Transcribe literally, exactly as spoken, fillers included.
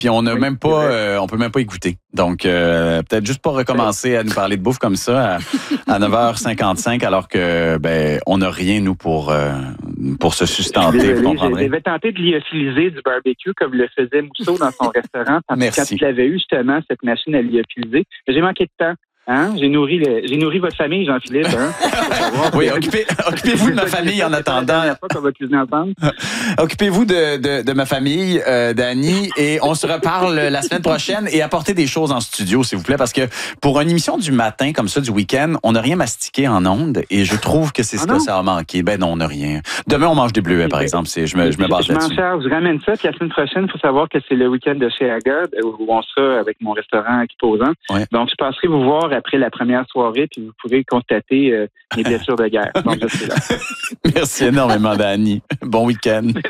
Puis on n'a Oui, même pas, euh, on peut même pas y goûter. Donc, euh, peut-être juste pas recommencer à nous parler de bouffe comme ça à, à neuf heures cinquante-cinq alors que, ben, on n'a rien, nous, pour, euh, pour se sustenter. Désolé, vous comprendrez? j'avais tenté de lyophiliser du barbecue comme le faisait Mousseau dans son restaurant. Merci. Quand il avait eu, justement, cette machine à lyophiliser. Mais j'ai manqué de temps. Hein? J'ai nourri le, j'ai nourri votre famille, Jean-Philippe. Hein? Oui, occupez, occupez-vous de ma famille en attendant. Pas qu'on va cuisiner ensemble. Occupez-vous de, de, de ma famille, euh, Dany, et on se reparle la semaine prochaine et apportez des choses en studio, s'il vous plaît, parce que pour une émission du matin, comme ça, du week-end, on n'a rien mastiqué en ondes et je trouve que c'est ce ah que ça a manqué. Ben non, on n'a rien. Demain, on mange des bleuets, par exemple. C'est, je me, je me base je là-dessus. Je m'en charge, je ramène ça, puis la semaine prochaine, il faut savoir que c'est le week-end de chez Agad, où on sera avec mon restaurant Exposant. Ouais. Donc, je passerai vous voir après la première soirée, puis vous pourrez constater euh, mes blessures de guerre. Donc, je serai là. Merci énormément, Dany. Bon week-end.